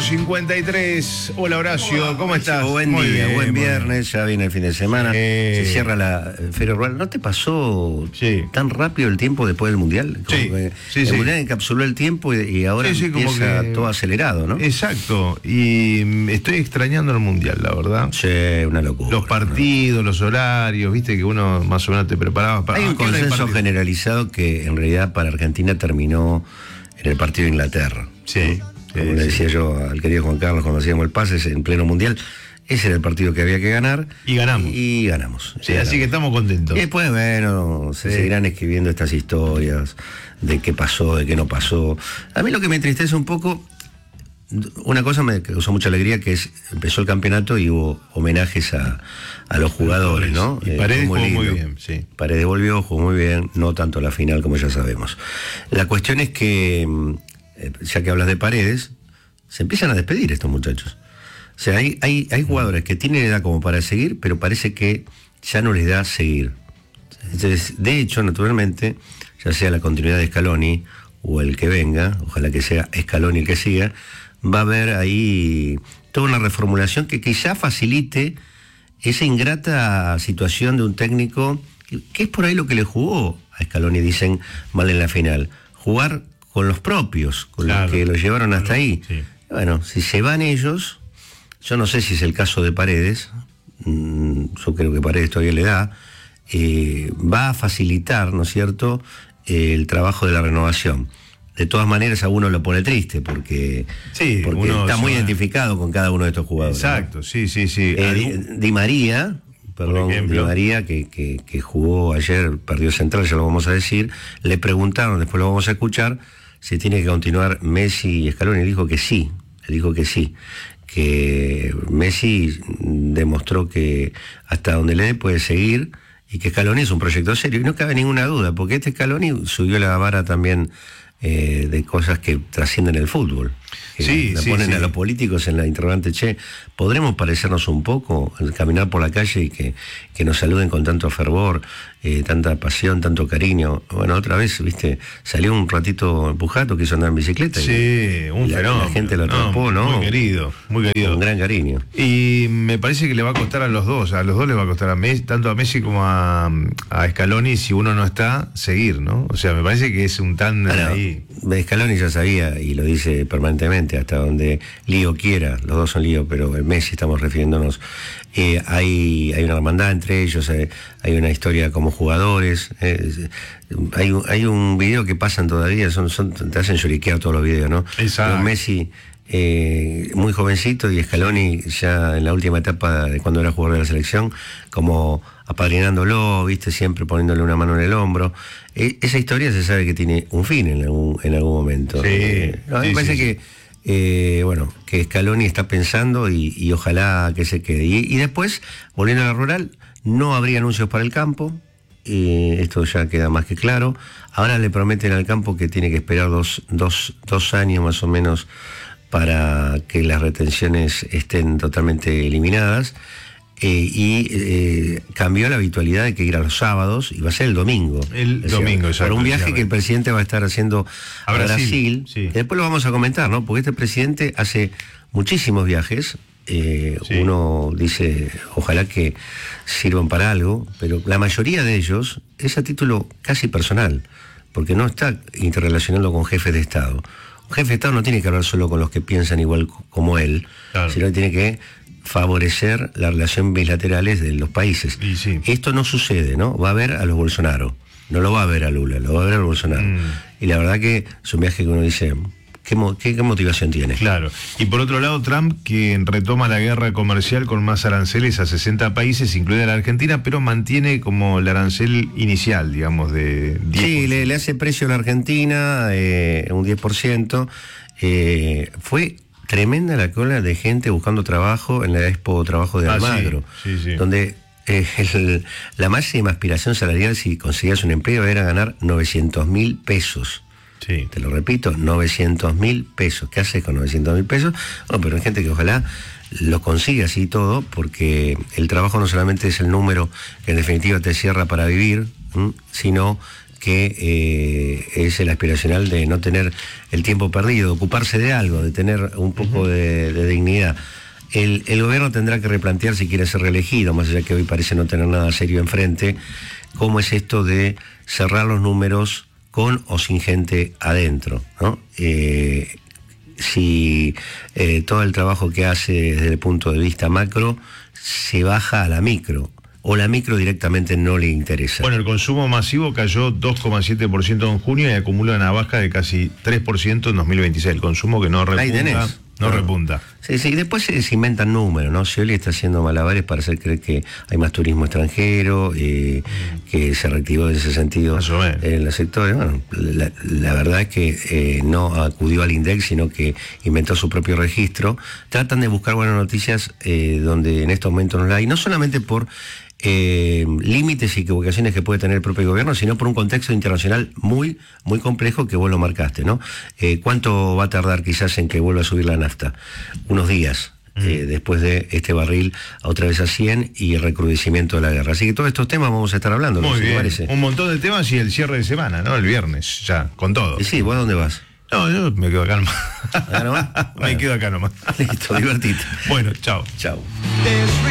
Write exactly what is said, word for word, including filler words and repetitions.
cincuenta y tres. Hola Horacio, Hola, ¿cómo estás? Buen Muy día, bien, buen muy viernes, bien. ya viene el fin de semana. Eh. Se cierra la Feria Rural. ¿No te pasó Sí. tan rápido el tiempo después del Mundial? Como Sí, que sí, el sí. Mundial encapsuló el tiempo y, y ahora Sí, sí, como empieza que- todo acelerado, ¿no? Exacto, y mm, estoy extrañando el Mundial, la verdad. Sí, una locura. Los partidos, los horarios, viste que uno más o menos te preparaba para... Hay Ah, un ¿qué hora hay consenso partido? generalizado que en realidad para Argentina terminó en el partido de Inglaterra. Sí, Como sí, le sí. decía yo al querido Juan Carlos cuando hacíamos el pase en pleno Mundial, ese era el partido que había que ganar. Y ganamos. Y, y ganamos. Sí, y así que ganamos. estamos contentos. Y después, bueno, se Sí. seguirán escribiendo estas historias de qué pasó, de qué no pasó. A mí lo que me entristece un poco, una cosa me causó mucha alegría, que es, empezó el campeonato y hubo homenajes a, a los jugadores, ¿no? Y Eh, Paredes fue jugó muy lindo. bien, sí. Paredes volvió, jugó muy bien, no tanto la final como ya sabemos. La cuestión es que, mm, eh, ya que hablas de Paredes, se empiezan a despedir estos muchachos. O sea, hay, hay, hay jugadores que tienen edad como para seguir, pero parece que ya no les da seguir. Entonces, de hecho, naturalmente, ya sea la continuidad de Scaloni o el que venga, ojalá que sea Scaloni el que siga, va a haber ahí toda una reformulación que quizá facilite esa ingrata situación de un técnico, que, que es por ahí lo que le jugó a Scaloni, dicen mal en la final, jugar con los propios, con Claro. los que lo llevaron hasta Claro, ahí. sí. Bueno, si se van ellos, yo no sé si es el caso de Paredes, mm, yo creo que Paredes todavía le da, eh, va a facilitar, ¿no es cierto?, eh, el trabajo de la renovación. De todas maneras, a uno lo pone triste porque, Sí, porque uno está se muy va- identificado con cada uno de estos jugadores. ¿no? Exacto, sí, sí, sí. Eh, Algún- Di, Di María, perdón, ejemplo. Di María, que, que, que jugó ayer, perdió Central, ya lo vamos a decir, le preguntaron, después lo vamos a escuchar, si tiene que continuar Messi y Scaloni. Él dijo que sí, él dijo que sí, que Messi demostró que hasta donde le dé puede seguir y que Scaloni es un proyecto serio. Y no cabe ninguna duda, porque este Scaloni subió la vara también eh, de cosas que trascienden el fútbol. Que Sí, la sí, ponen sí. a los políticos en la interrogante, che, ¿podremos parecernos un poco, al caminar por la calle y que, que nos saluden con tanto fervor, eh, tanta pasión, tanto cariño? Bueno, otra vez, viste, salió un ratito Pujato, quiso andar en bicicleta. y- Sí, un la- fenómeno. la gente lo atrapó, ¿no? Muy querido, muy querido. Con gran cariño. Y me parece que le va a costar a los dos, a los dos le va a costar a Messi, tanto a Messi como a, a Scaloni, si uno no está, seguir, ¿no? O sea, me parece que es un tándem Bueno, ahí. Scaloni ya sabía y lo dice permanentemente, hasta donde Lío quiera, los dos son Lío, pero el Messi estamos refiriéndonos, eh, hay, hay una hermandad entre ellos, eh, hay una historia como jugadores, eh, hay, un- hay un video que pasan todavía, son, son, te hacen lloriquear todos los videos, ¿no? Exacto. Con Messi eh, muy jovencito y Scaloni ya en la última etapa de cuando era jugador de la selección, como apadrinándolo, viste, siempre poniéndole una mano en el hombro. E- esa historia se sabe que tiene un fin en algún, en algún momento. Sí, Eh, a mí sí, me parece sí, que, eh, bueno, que Scaloni está pensando y, y ojalá que se quede. Y, y después, volviendo a la rural, no habría anuncios para el campo. Eh, esto ya queda más que claro. Ahora le prometen al campo que tiene que esperar dos, dos, dos años más o menos para que las retenciones estén totalmente eliminadas. Eh, y eh, cambió la habitualidad de que ir a los sábados y va a ser el domingo. El O sea, domingo, exacto, por un viaje exacto. que el presidente va a estar haciendo A a Brasil, Brasil. sí. Que después lo vamos a comentar, ¿no? Porque este presidente hace muchísimos viajes. eh, Sí. Uno dice, ojalá que sirvan para algo, pero la mayoría de ellos es a título casi personal, porque no está interrelacionando con jefes de Estado. Un jefe de Estado no tiene que hablar solo con los que piensan igual co- como él, Claro. sino que tiene que favorecer la relación bilaterales de los países. Y sí. Esto no sucede, ¿no? Va a ver a los Bolsonaro, no lo va a ver a Lula, lo va a ver a Bolsonaro. Mm. Y la verdad que es un viaje que uno dice, ¿qué, mo- qué, qué motivación tiene? Claro. Y por otro lado, Trump, que retoma la guerra comercial con más aranceles a sesenta países, incluida la Argentina, pero mantiene como el arancel inicial, digamos, de diez por ciento. Sí, le, le hace precio a la Argentina, eh, un diez por ciento. Eh, fue tremenda la cola de gente buscando trabajo en la Expo Trabajo de Ah, sí, Almagro, sí, sí. donde eh, el- la máxima aspiración salarial si conseguías un empleo era ganar novecientos mil pesos. Sí. Te lo repito, novecientos mil pesos. ¿Qué haces con novecientos mil pesos? Bueno, pero hay gente que ojalá lo consiga así todo, porque el trabajo no solamente es el número que en definitiva te cierra para vivir, ¿m? sino que eh, es el aspiracional de no tener el tiempo perdido, de ocuparse de algo, de tener un poco uh-huh. de, de dignidad. El, el gobierno tendrá que replantear si quiere ser reelegido, más allá que hoy parece no tener nada serio enfrente, cómo es esto de cerrar los números con o sin gente adentro, ¿no? Eh, si eh, todo el trabajo que hace desde el punto de vista macro se baja a la micro, o la micro directamente no le interesa. Bueno, el consumo masivo cayó dos coma siete por ciento en junio y acumula una baja de casi tres por ciento en dos mil veintiséis. El consumo que no repunta. Ahí tenés. No, no repunta. Sí, sí, después se, se inventan números, ¿no? Scioli está haciendo malabares para hacer creer que hay más turismo extranjero, eh, que se reactivó en ese sentido en los sectores. Bueno, la, la verdad es que eh, no acudió al INDEC, sino que inventó su propio registro. Tratan de buscar buenas noticias eh, donde en estos momentos no la hay, no solamente por Eh, límites y equivocaciones que puede tener el propio gobierno, sino por un contexto internacional muy, muy complejo que vos lo marcaste, ¿no? Eh, ¿Cuánto va a tardar quizás en que vuelva a subir la nafta? Unos días, mm. eh, después de este barril a otra vez a cien y el recrudecimiento de la guerra. Así que todos estos temas vamos a estar hablando. Muy bien, parece. Un montón de temas y el cierre de semana, ¿no? El viernes, ya, con todo. Y sí, ¿vos dónde vas? No, yo me quedo acá nomás. ¿Acá nomás? Me bueno. quedo acá nomás. Listo, divertite. Bueno, chao. Chao.